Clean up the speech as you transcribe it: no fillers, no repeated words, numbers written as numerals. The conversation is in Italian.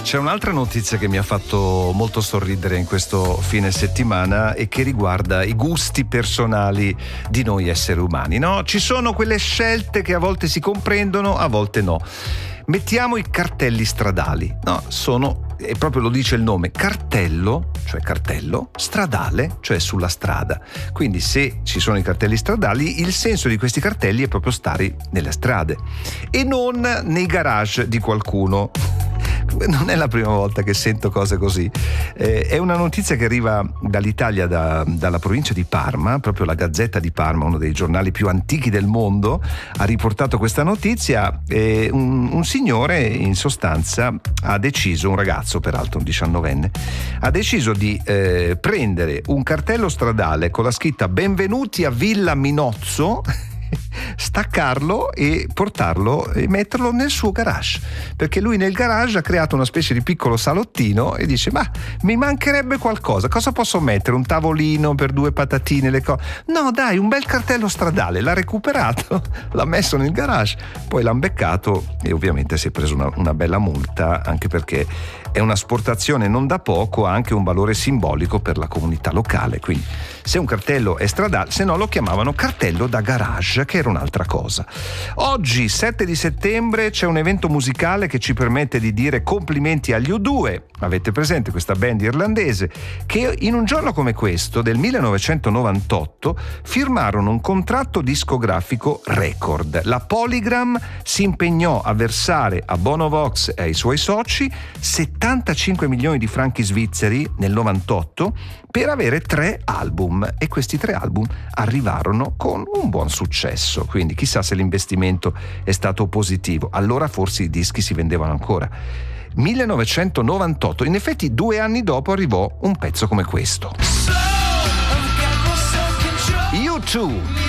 C'è un'altra notizia che mi ha fatto molto sorridere in questo fine settimana e che riguarda i gusti personali di noi esseri umani, no? Ci sono quelle scelte che a volte si comprendono, a volte no. Mettiamo i cartelli stradali, no? E proprio lo dice il nome, cartello, cioè cartello, stradale, cioè sulla strada. Quindi se ci sono i cartelli stradali, il senso di questi cartelli è proprio stare nelle strade e non nei garage di qualcuno. Non è la prima volta che sento cose così. È una notizia che arriva dall'Italia, dalla provincia di Parma. Proprio la Gazzetta di Parma, uno dei giornali più antichi del mondo, ha riportato questa notizia. Un signore, in sostanza, ha deciso, un ragazzo peraltro, un 19enne, ha deciso di prendere un cartello stradale con la scritta "Benvenuti a Villa Minozzo", staccarlo e portarlo e metterlo nel suo garage, perché lui nel garage ha creato una specie di piccolo salottino e dice: ma mi mancherebbe qualcosa, cosa posso mettere? Un tavolino per 2 patatine, le cose? No dai, un bel cartello stradale. L'ha recuperato, l'ha messo nel garage, poi l'ha beccato e ovviamente si è preso una bella multa, anche perché è un'asportazione non da poco, ha anche un valore simbolico per la comunità locale. Quindi se un cartello è stradale, se no lo chiamavano cartello da garage, che era un'altra cosa. Oggi, 7 di settembre, c'è un evento musicale che ci permette di dire complimenti agli U2. Avete presente questa band irlandese che in un giorno come questo, del 1998, firmarono un contratto discografico record. La Polygram si impegnò a versare a Bono Vox e ai suoi soci 75 milioni di franchi svizzeri nel 98 per avere 3 album, e questi 3 album arrivarono con un buon successo, quindi chissà se l'investimento è stato positivo. Allora forse i dischi si vendevano ancora. 1998, in effetti 2 anni dopo arrivò un pezzo come questo. U2.